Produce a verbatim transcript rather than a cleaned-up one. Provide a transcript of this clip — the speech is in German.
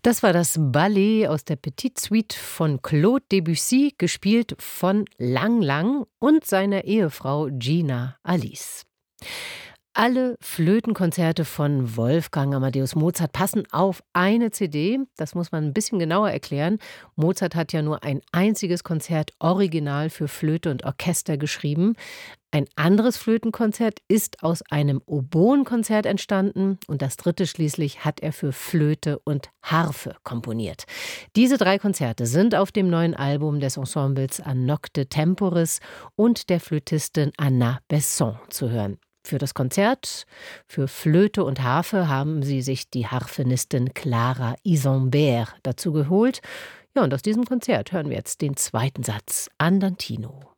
Das war das Ballet aus der Petite Suite von Claude Debussy, gespielt von Lang Lang und seiner Ehefrau Gina Alice. Alle Flötenkonzerte von Wolfgang Amadeus Mozart passen auf eine C D. Das muss man ein bisschen genauer erklären. Mozart hat ja nur ein einziges Konzert original für Flöte und Orchester geschrieben. Ein anderes Flötenkonzert ist aus einem Oboenkonzert entstanden und das dritte schließlich hat er für Flöte und Harfe komponiert. Diese drei Konzerte sind auf dem neuen Album des Ensembles A Nocte Temporis und der Flötistin Anna Besson zu hören. Für das Konzert, für Flöte und Harfe haben sie sich die Harfenistin Clara Isambert dazu geholt. Ja, und aus diesem Konzert hören wir jetzt den zweiten Satz Andantino.